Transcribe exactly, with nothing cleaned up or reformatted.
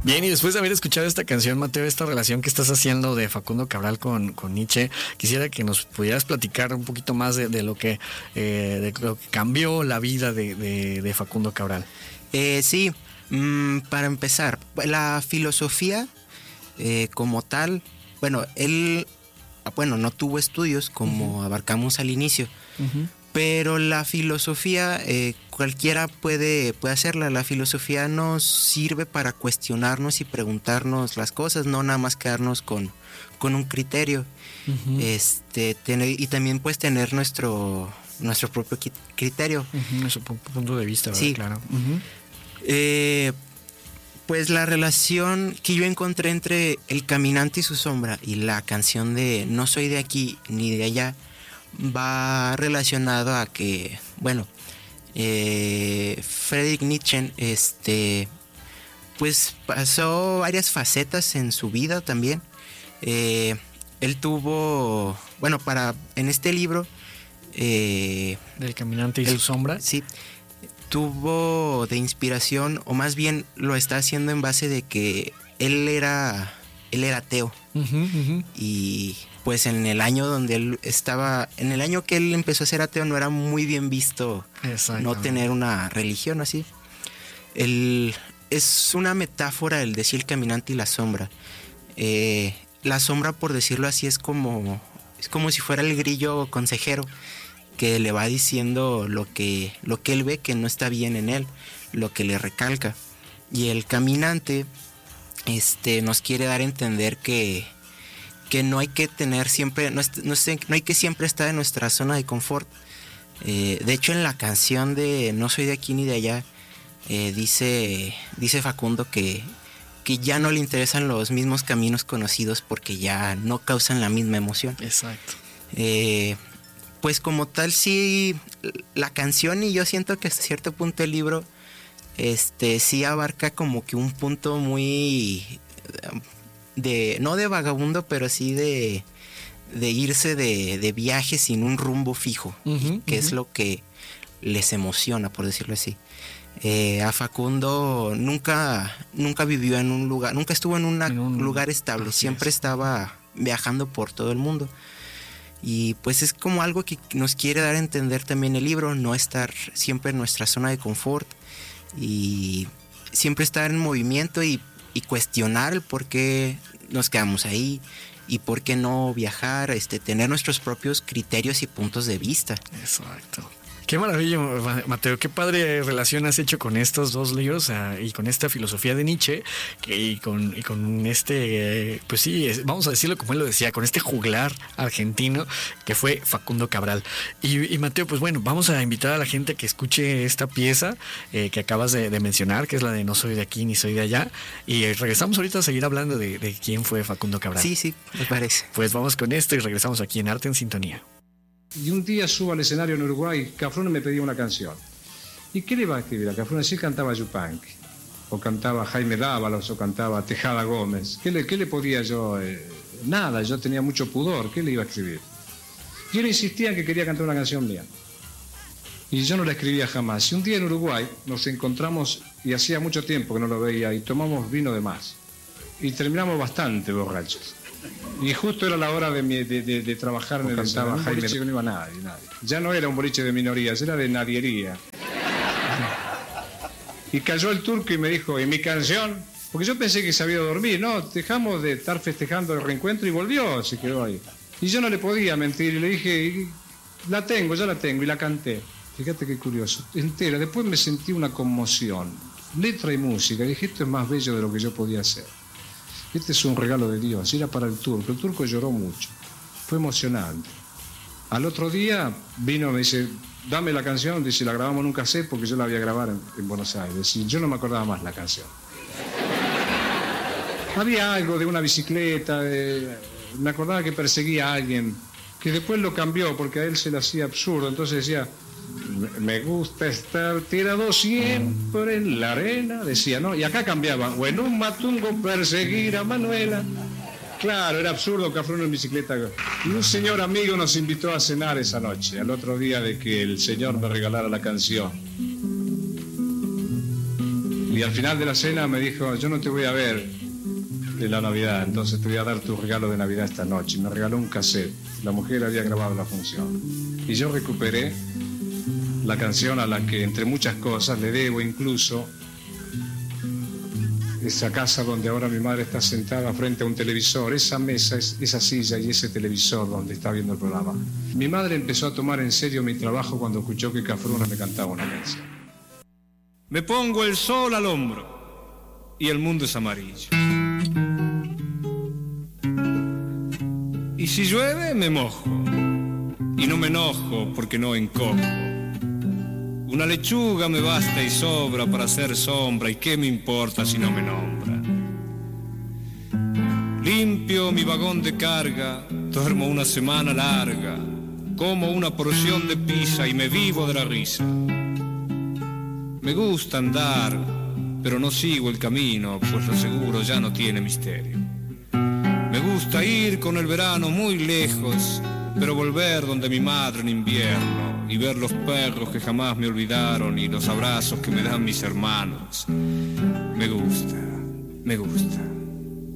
Bien, y después de haber escuchado esta canción, Mateo, esta relación que estás haciendo de Facundo Cabral con, con Nietzsche, quisiera que nos pudieras platicar un poquito más de, de, lo, que, eh, de lo que cambió la vida de, de, de Facundo Cabral. Eh, sí, mmm, para empezar, la filosofía eh, como tal, bueno, él, bueno, no tuvo estudios como uh-huh. abarcamos al inicio, uh-huh. pero la filosofía eh, cualquiera puede, puede hacerla. La filosofía nos sirve para cuestionarnos y preguntarnos las cosas, no nada más quedarnos con, con un criterio. Uh-huh. Este, tener, y también pues tener nuestro, nuestro propio criterio. Uh-huh. Nuestro punto de vista, ¿verdad? Sí. Claro. Uh-huh. Eh, pues la relación que yo encontré entre El Caminante y su sombra y la canción de No soy de aquí ni de allá va relacionado a que, bueno, eh, Friedrich Nietzsche, este, pues pasó varias facetas en su vida también. Eh, él tuvo, bueno, para en este libro eh, del Caminante y el, su sombra, sí, tuvo de inspiración, o más bien lo está haciendo en base de que él era, él era ateo. Uh-huh, uh-huh. Y pues en el año donde él estaba, en el año que él empezó a ser ateo, no era muy bien visto no tener una religión así. El, es una metáfora el decir el caminante y la sombra. Eh, la sombra, por decirlo así, es como, es como si fuera el grillo consejero que le va diciendo lo que, lo que él ve que no está bien en él, lo que le recalca. Y el caminante este, nos quiere dar a entender que, que no hay que tener siempre, no, no, no hay que siempre estar en nuestra zona de confort. Eh, de hecho, en la canción de No soy de aquí ni de allá, eh, dice, dice Facundo que, que ya no le interesan los mismos caminos conocidos porque ya no causan la misma emoción. Exacto. Eh, Pues como tal, sí, la canción, y yo siento que hasta cierto punto el libro, este, sí abarca como que un punto muy, de, no de vagabundo, pero sí de, de irse de, de viaje sin un rumbo fijo, uh-huh, que uh-huh. es lo que les emociona, por decirlo así. Eh, a Facundo nunca, nunca vivió en un lugar, nunca estuvo en, una, en un lugar estable, siempre es. estaba viajando por todo el mundo. Y pues es como algo que nos quiere dar a entender también el libro, no estar siempre en nuestra zona de confort y siempre estar en movimiento y, y cuestionar el por qué nos quedamos ahí y por qué no viajar, este, tener nuestros propios criterios y puntos de vista. Exacto. Qué maravilla, Mateo, qué padre relación has hecho con estos dos libros uh, y con esta filosofía de Nietzsche que, y, con, y con este, eh, pues sí, es, vamos a decirlo como él lo decía, con este juglar argentino que fue Facundo Cabral. Y, y Mateo, pues bueno, vamos a invitar a la gente que escuche esta pieza eh, que acabas de, de mencionar, que es la de No soy de aquí ni soy de allá, y eh, regresamos ahorita a seguir hablando de, de quién fue Facundo Cabral. Sí, sí, me parece. Pues vamos con esto y regresamos aquí en Arte en Sintonía. Y un día subo al escenario en Uruguay, Cafrune me pedía una canción. ¿Y qué le iba a escribir a Cafrune? Si cantaba Yupanqui, o cantaba Jaime Dávalos, o cantaba Tejada Gómez. ¿Qué le, qué le podía yo? Eh, nada, yo tenía mucho pudor. ¿Qué le iba a escribir? Y él insistía en que quería cantar una canción mía. Y yo no la escribía jamás. Y un día en Uruguay nos encontramos, y hacía mucho tiempo que no lo veía, y tomamos vino de más. Y terminamos bastante borrachos. Y justo era la hora de, mi, de, de, de trabajar en el escenario. Jaime, no iba nadie, nadie. Ya no era un boliche de minorías, era de nadiería. Y cayó el turco y me dijo, ¿y mi canción? Porque yo pensé que se había dormir. No, dejamos de estar festejando el reencuentro y volvió, se quedó ahí. Y yo no le podía mentir y le dije, la tengo, ya la tengo, y la canté. Fíjate qué curioso, entera. Después me sentí una conmoción, letra y música. Y dije, esto es más bello de lo que yo podía hacer. Este es un regalo de Dios, era para el turco. El turco lloró mucho, fue emocionante. Al otro día vino, me dice, dame la canción, dice, la grabamos en un cassette porque yo la había grabado en, en Buenos Aires. Y yo no me acordaba más la canción. Había algo de una bicicleta, de, me acordaba que perseguía a alguien, que después lo cambió porque a él se le hacía absurdo. Entonces decía, me gusta estar tirado siempre en la arena, decía, ¿no? Y acá cambiaba, o en un matungo perseguir a Manuela. Claro, era absurdo, Cafrune en bicicleta. Y un señor amigo nos invitó a cenar esa noche, al otro día de que el señor me regalara la canción. Y al final de la cena me dijo, yo no te voy a ver de la Navidad, entonces te voy a dar tu regalo de Navidad esta noche. Y me regaló un cassette. La mujer había grabado la función. Y yo recuperé la canción a la que, entre muchas cosas, le debo incluso esa casa donde ahora mi madre está sentada frente a un televisor, esa mesa, esa silla y ese televisor donde está viendo el programa. Mi madre empezó a tomar en serio mi trabajo cuando escuchó que Cafruna me cantaba una canción. Me pongo el sol al hombro y el mundo es amarillo. Y si llueve me mojo y no me enojo porque no encojo. Una lechuga me basta y sobra para hacer sombra, y qué me importa si no me nombra. Limpio mi vagón de carga, duermo una semana larga, como una porción de pizza y me vivo de la risa. Me gusta andar, pero no sigo el camino, pues lo seguro ya no tiene misterio. Me gusta ir con el verano muy lejos, pero volver donde mi madre en invierno, y ver los perros que jamás me olvidaron y los abrazos que me dan mis hermanos. Me gusta, me gusta.